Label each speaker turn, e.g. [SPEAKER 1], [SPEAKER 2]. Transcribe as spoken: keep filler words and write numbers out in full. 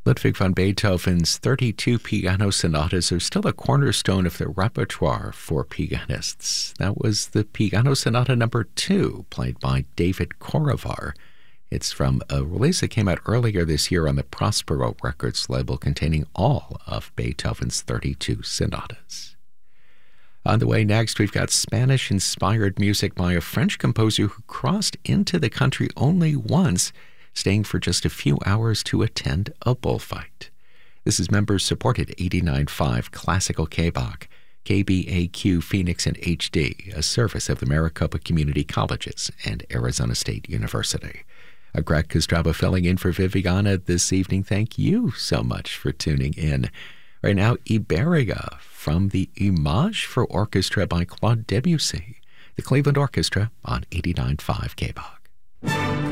[SPEAKER 1] Ludwig van Beethoven's thirty-two piano sonatas are still a cornerstone of the repertoire for pianists. That was the Piano Sonata number two, played by David Korovar. It's from a release that came out earlier this year on the Prospero Records label, containing all of Beethoven's thirty-two sonatas. On the way next, we've got Spanish-inspired music by a French composer who crossed into the country only once, staying for just a few hours to attend a bullfight. This is members-supported eighty-nine point five Classical K B A C, K B A Q Phoenix and H D, a service of the Maricopa Community Colleges and Arizona State University. A Greg Kostraba filling in for Viviana this evening. Thank you so much for tuning in. Right now, Iberia from the Image for Orchestra by Claude Debussy, the Cleveland Orchestra on eighty-nine point five K B A C.